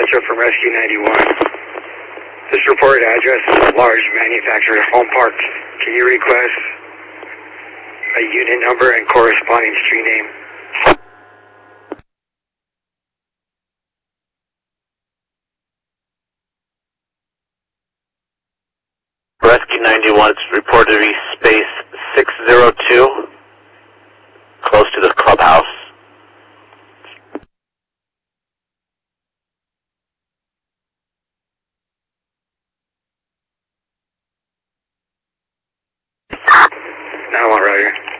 Central from Rescue 91. This reported address is a large manufactured home park. Can you request a unit number and corresponding street name? Rescue 91, it's reported to be space 602, close to the clubhouse. Now, Roger.